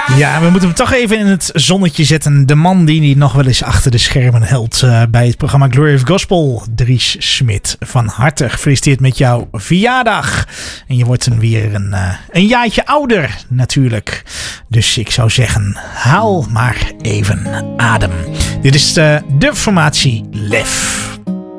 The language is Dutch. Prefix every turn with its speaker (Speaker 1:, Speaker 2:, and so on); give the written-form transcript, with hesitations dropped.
Speaker 1: Ja, we moeten hem toch even in het zonnetje zetten. De man die nog wel eens achter de schermen helpt bij het programma Glory of Gospel. Dries Smit, van harte gefeliciteerd met jouw verjaardag. En je wordt dan weer een jaartje ouder natuurlijk. Dus ik zou zeggen, haal maar even adem. Dit is de formatie Lef.